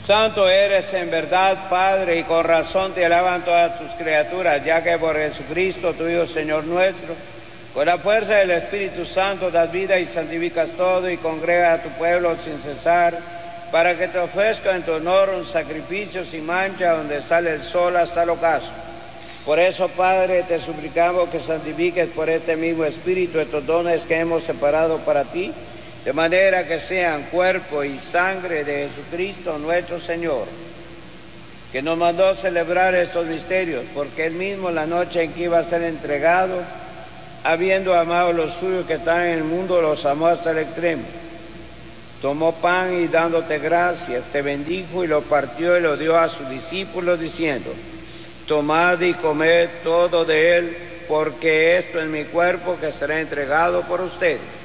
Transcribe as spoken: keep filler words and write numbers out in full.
Santo eres en verdad, Padre, y con razón te alaban todas tus criaturas, ya que por Jesucristo, tu Hijo, Señor nuestro, con la fuerza del Espíritu Santo das vida y santificas todo y congregas a tu pueblo sin cesar, para que te ofrezca en tu honor un sacrificio sin mancha, donde sale el sol hasta el ocaso. Por eso, Padre, te suplicamos que santifiques por este mismo Espíritu estos dones que hemos separado para ti, de manera que sean cuerpo y sangre de Jesucristo nuestro Señor, que nos mandó celebrar estos misterios, porque Él mismo, la noche en que iba a ser entregado, habiendo amado a los suyos que están en el mundo, los amó hasta el extremo. Tomó pan y dándote gracias, te bendijo y lo partió y lo dio a sus discípulos, diciendo: tomad y comed todo de él, porque esto es mi cuerpo que será entregado por ustedes.